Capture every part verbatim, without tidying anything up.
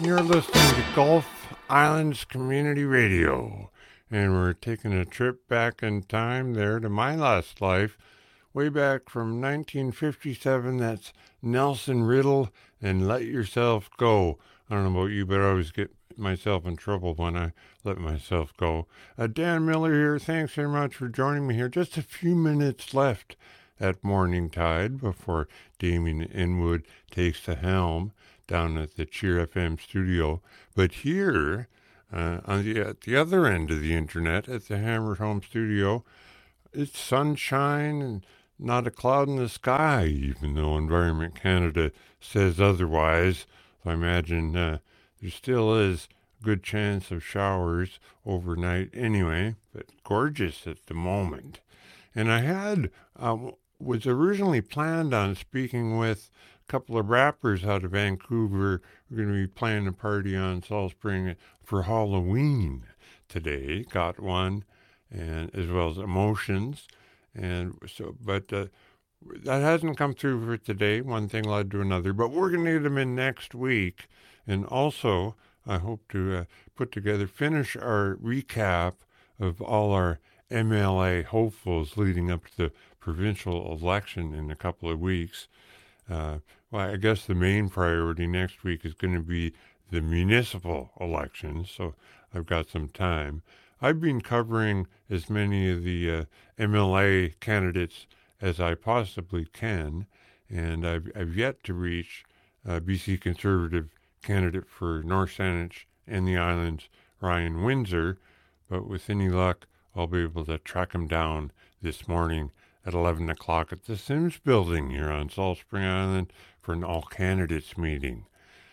You're listening to Gulf Islands Community Radio, and we're taking a trip back in time there to my last life, way back from nineteen fifty-seven. That's Nelson Riddle and Let Yourself Go. I don't know about you, but I always get myself in trouble when I let myself go. Uh, Dan Miller here. Thanks very much for joining me here. Just a few minutes left at Morning Tide before Damien Inwood takes the helm down at the Cheer F M studio. But here, uh, on the, at the other end of the internet, at the Hammered Home studio, it's sunshine and not a cloud in the sky, even though Environment Canada says otherwise. So I imagine uh, there still is a good chance of showers overnight anyway, but gorgeous at the moment. And I had, um, was originally planned on speaking with couple of rappers out of Vancouver. We're going to be playing a party on Salt Spring for Halloween today. Got one, and as well as Emotions, and so. But uh, that hasn't come through for today. One thing led to another. But we're going to get them in next week, and also I hope to uh, put together, finish our recap of all our M L A hopefuls leading up to the provincial election in a couple of weeks. Uh, well, I guess the main priority next week is going to be the municipal elections, so I've got some time. I've been covering as many of the uh, M L A candidates as I possibly can, and I've, I've yet to reach uh, B C Conservative candidate for North Saanich and the Islands, Ryan Windsor, but with any luck, I'll be able to track him down this morning at eleven o'clock at the Sims Building here on Salt Spring Island for an all-candidates meeting.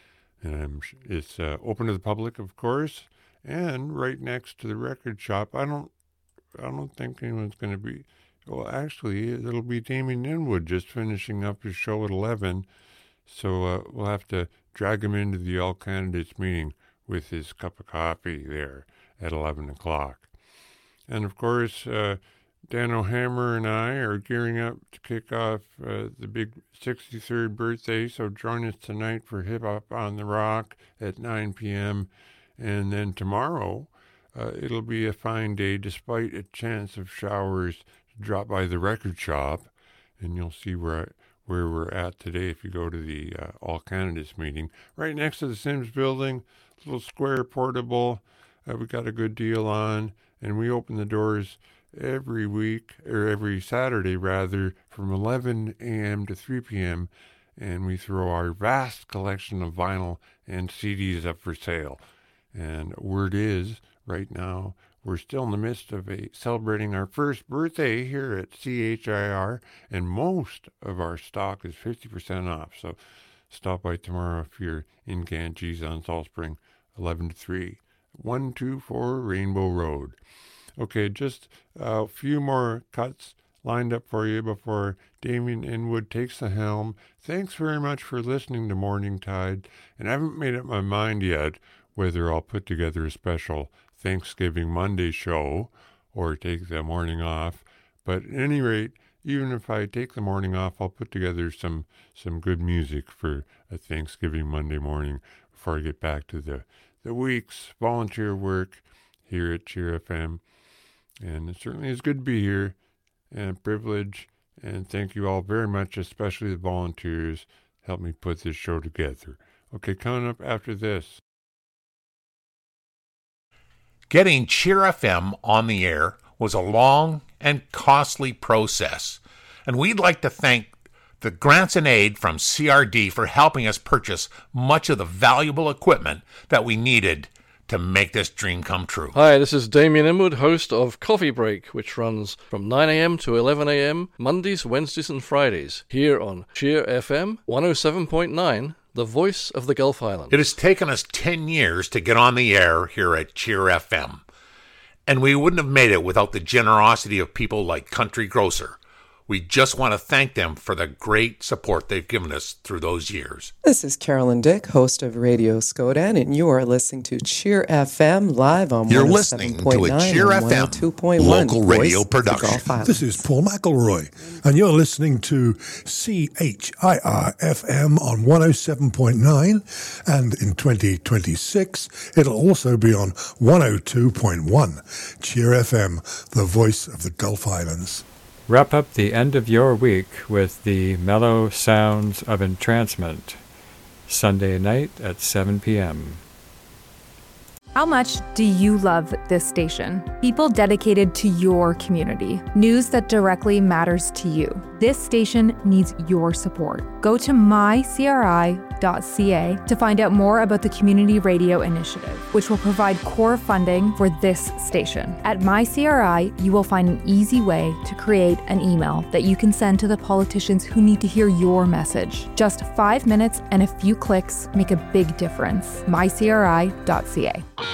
And I'm, it's uh, open to the public, of course, and right next to the record shop. I don't I don't think anyone's going to be... Well, actually, it'll be Damien Inwood just finishing up his show at eleven, so uh, we'll have to drag him into the all-candidates meeting with his cup of coffee there at eleven o'clock. And, of course... Uh, Dan O'Hammer and I are gearing up to kick off uh, the big sixty-third birthday, so join us tonight for Hip Hop on the Rock at nine p.m. And then tomorrow, uh, it'll be a fine day despite a chance of showers to drop by the record shop, and you'll see where I, where we're at today if you go to the uh, All Candidates meeting. Right next to the Sims Building, little square portable. Uh, we got a good deal on, and we open the doors every week, or every Saturday rather, from eleven a.m. to three p.m., and we throw our vast collection of vinyl and C Ds up for sale. And word is, right now, we're still in the midst of a celebrating our first birthday here at C H I R, and most of our stock is fifty percent off. So stop by tomorrow if you're in Ganges on Salt Spring, eleven to three, one two four Rainbow Road. Okay, just a few more cuts lined up for you before Damien Inwood takes the helm. Thanks very much for listening to Morning Tide, and I haven't made up my mind yet whether I'll put together a special Thanksgiving Monday show or take the morning off. But at any rate, even if I take the morning off, I'll put together some, some good music for a Thanksgiving Monday morning before I get back to the, the week's volunteer work here at Cheer F M. And it certainly is good to be here, and a privilege, and thank you all very much, especially the volunteers, helped me put this show together. Okay, coming up after this. Getting Cheer F M on the air was a long and costly process, and we'd like to thank the grants and aid from C R D for helping us purchase much of the valuable equipment that we needed to make this dream come true. Hi, this is Damien Inwood, host of Coffee Break, which runs from nine a.m. to eleven a.m. Mondays, Wednesdays and Fridays, here on Cheer F M one oh seven point nine, the voice of the Gulf Islands. It has taken us ten years to get on the air here at Cheer F M, and we wouldn't have made it without the generosity of people like Country Grocer, We just want to thank them for the great support they've given us through those years. This is Carolyn Dick, host of Radio Skodan, and you are listening to Cheer F M live on You're listening to a Cheer F M local radio production. This is Paul McElroy, and you're listening to C H I R F M on one oh seven point nine, and in twenty twenty-six, it'll also be on one oh two point one. Cheer F M, the voice of the Gulf Islands. Wrap up the end of your week with the mellow sounds of entrancement. Sunday night at seven p.m. How much do you love this station? People dedicated to your community. News that directly matters to you. This station needs your support. Go to my c r i dot c a to find out more about the Community Radio Initiative, which will provide core funding for this station. At MyCRI, you will find an easy way to create an email that you can send to the politicians who need to hear your message. Just five minutes and a few clicks make a big difference. my c r i dot c a.